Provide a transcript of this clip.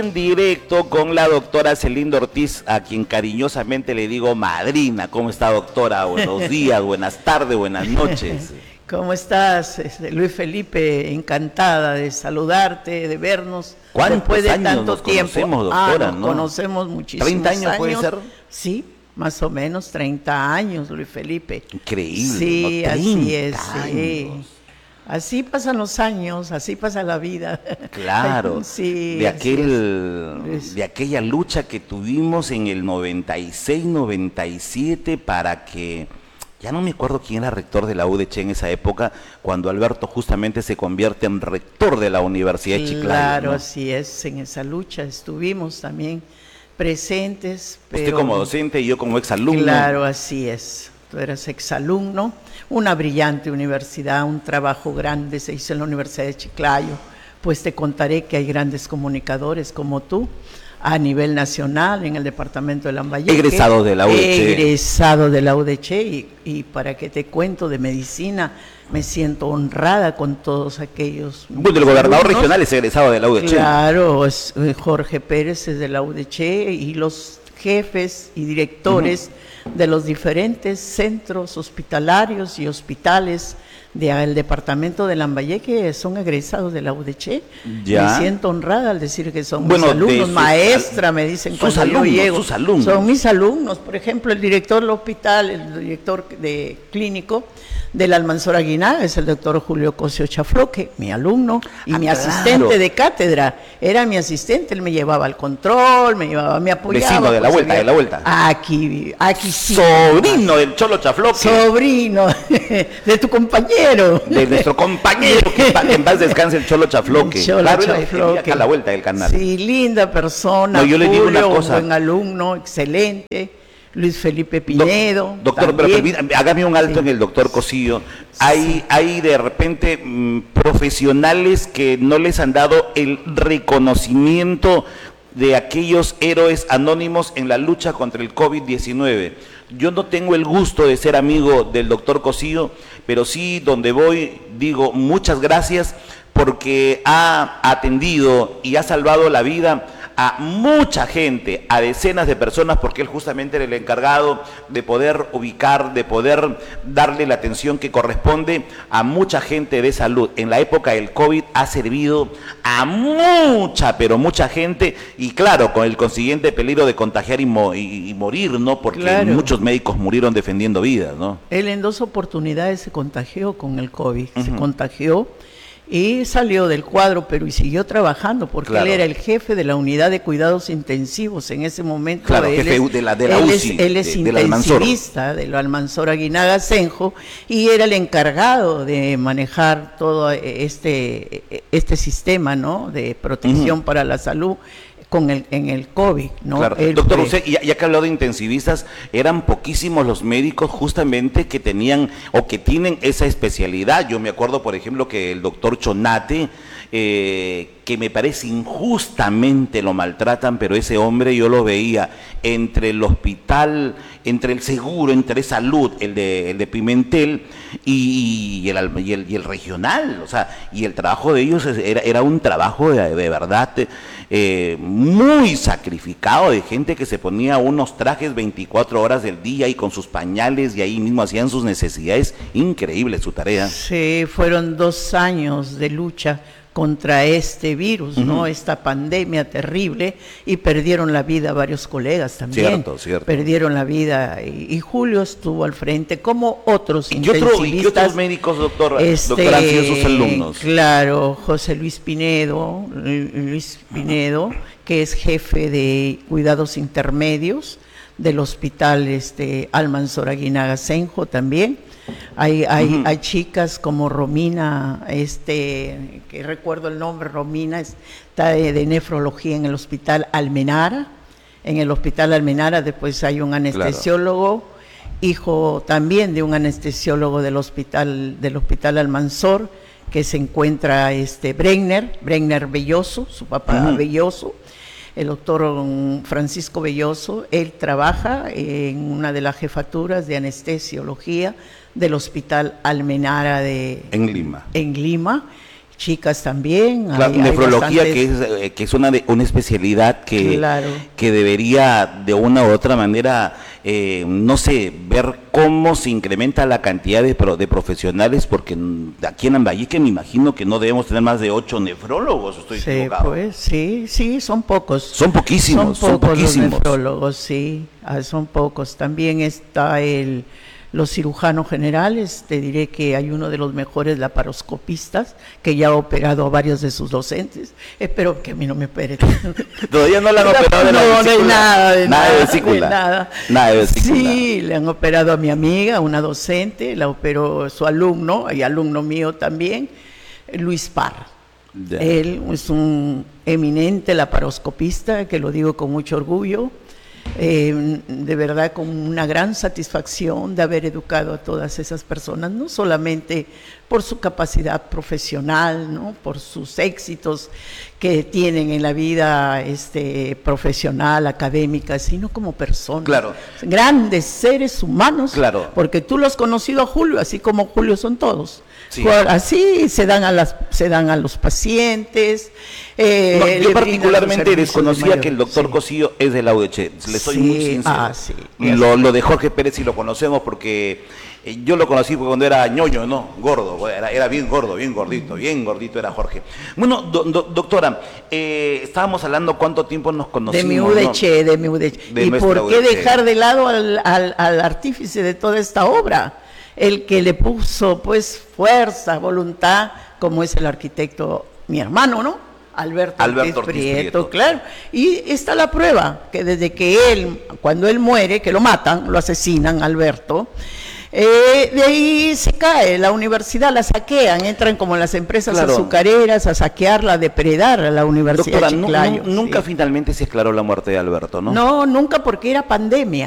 En directo con la doctora Celinda Ortiz, a quien cariñosamente le digo madrina. ¿Cómo está, doctora? Buenos días, buenas tardes, buenas noches. ¿Cómo estás, Luis Felipe? Encantada de saludarte, de vernos después de tanto tiempo. Conocemos, doctora, ¿no? Conocemos muchísimos 30 años, ¿puede ser? Sí, más o menos 30 años, Luis Felipe. Increíble, sí, ¿no? Así es, años. Sí. Así pasan los años, así pasa la vida. Claro, sí, de aquella lucha que tuvimos en el 96, 97 para que, ya no me acuerdo quién era rector de la UDC en esa época, cuando Alberto justamente se convierte en rector de la Universidad de Chiclayo. Claro, ¿no? Así es, en esa lucha estuvimos también presentes. Pero, usted como docente y yo como exalumno. Claro, así es. Tú eras exalumno, una brillante universidad, un trabajo grande se hizo en la Universidad de Chiclayo. Pues te contaré que hay grandes comunicadores como tú a nivel nacional en el departamento de Lambayeque. Egresado de la UDC. Egresado de la UDC y para que te cuento de medicina, me siento honrada con todos aquellos. Bueno, el gobernador regional es egresado de la UDC. Claro, Jorge Pérez es de la UDC y los jefes y directores de los diferentes centros hospitalarios y hospitales del departamento de Lambayeque son egresados de la UDC. ¿Ya? Me siento honrada al decir que son mis alumnos, maestra, me dicen cuando yo llego. Sus alumnos. Son mis alumnos, por ejemplo, el director del hospital, el director de clínico del Almanzora Aguinaga es el doctor Julio Cosio Chafloque, mi alumno y mi asistente de cátedra. Era mi asistente, él me llevaba al control, me apoyaba. Vecino de la vuelta, Aquí sí. Sobrino del Cholo Chafloque. Sobrino de tu compañero. De nuestro compañero, que en paz descanse el Cholo Chafloque. Chafloque. Acá a la vuelta del canal. Sí, linda persona. No, yo le digo una cosa. Un buen alumno, excelente. Luis Felipe Pinedo. Doctor, pero hágame un alto en el doctor Cosillo. Hay de repente profesionales que no les han dado el reconocimiento de aquellos héroes anónimos en la lucha contra el COVID-19. Yo no tengo el gusto de ser amigo del doctor Cosillo, pero sí, donde voy, digo muchas gracias porque ha atendido y ha salvado la vida a mucha gente, a decenas de personas, porque él justamente era el encargado de poder ubicar, de poder darle la atención que corresponde a mucha gente de salud. En la época del COVID ha servido a mucha, pero mucha gente, y claro, con el consiguiente peligro de contagiar y morir, ¿no? Porque claro, muchos médicos murieron defendiendo vidas, ¿no? Él en 2 oportunidades se contagió con el COVID, se contagió y salió del cuadro, pero y siguió trabajando, porque claro, él era el jefe de la unidad de cuidados intensivos en ese momento. Claro, jefe de la UCI, él es intensivista del Almanzora Aguinaga Senjo, y era el encargado de manejar todo este sistema, ¿no?, de protección para la salud en el COVID, ¿no? Claro. Doctor, usted, ya que ha hablado de intensivistas, eran poquísimos los médicos justamente que tenían o que tienen esa especialidad. Yo me acuerdo, por ejemplo, que el doctor Chonate, que me parece injustamente lo maltratan, pero ese hombre yo lo veía entre el hospital, entre el seguro, entre salud, el de Pimentel y el regional, o sea, y el trabajo de ellos era un trabajo de verdad muy sacrificado, de gente que se ponía unos trajes 24 horas del día y con sus pañales y ahí mismo hacían sus necesidades. Increíble su tarea. Sí, fueron 2 años de lucha contra este virus, ¿no? Esta pandemia terrible, y perdieron la vida varios colegas también. Cierto. Perdieron la vida y Julio estuvo al frente, como otros intensivistas. ¿Y qué otros médicos, doctor han sido sus alumnos? Claro, José Luis Pinedo, que es jefe de cuidados intermedios del hospital Almanzora Aguinaga Senjo también. Hay chicas como Romina, que recuerdo el nombre, Romina, está de nefrología en el hospital Almenara. En el hospital Almenara después hay un anestesiólogo, hijo también de un anestesiólogo del hospital Almanzor, que se encuentra Brenner Belloso, su papá Belloso. El doctor Francisco Belloso, él trabaja en una de las jefaturas de anestesiología del hospital Almenara en Lima. chicas también. Claro, hay nefrología, bastantes. que es una especialidad Claro. que debería de una u otra manera, no sé, ver cómo se incrementa la cantidad de profesionales, porque aquí en Lambayeque me imagino que no debemos tener más de 8 nefrólogos, estoy Sí, equivocado. pues, sí, son pocos. Son poquísimos, Son pocos los poquísimos. nefrólogos, sí, son pocos. También está los cirujanos generales, te diré que hay uno de los mejores laparoscopistas que ya ha operado a varios de sus docentes. Espero que a mí no me opere. Todavía no la han operado de la No, vesícula. nada de vesícula. nada. Nada de vesícula. Sí, le han operado a mi amiga, una docente, la operó su alumno, y alumno mío también, Luis Parra. Ya. Él es un eminente laparoscopista, que lo digo con mucho orgullo, de verdad con una gran satisfacción de haber educado a todas esas personas, no solamente por su capacidad profesional, ¿no?, por sus éxitos que tienen en la vida profesional, académica, sino como personas. Claro. Grandes seres humanos, Claro. porque tú lo has conocido a Julio, así como Julio son todos. Sí. Así se dan a los pacientes. No, le yo brindan los particularmente servicios de desconocía mayor- que el doctor sí. Cosillo es de la UDG, le soy muy Sí, sincero. sí. Lo de Jorge Pérez sí lo conocemos porque yo lo conocí cuando era ñoño, ¿no? Gordo, era bien gordo, bien gordito era Jorge. Bueno, doctora, estábamos hablando cuánto tiempo nos conocimos. De mi ¿no? UDG, de mi UDG. De ¿Y nuestra por qué UDG. dejar de lado al artífice de toda esta obra? El que le puso, pues, fuerza, voluntad, como es el arquitecto, mi hermano, ¿no? Alberto Ortiz Prieto, claro. Y está la prueba, que desde que cuando él muere, que lo matan, lo asesinan, Alberto, de ahí se cae, la universidad la saquean, entran como las empresas Claro. azucareras a saquearla, a depredar a la Universidad Doctora, de Chiclayo. nunca Sí. finalmente se aclaró la muerte de Alberto, ¿no? No, nunca, porque era pandemia.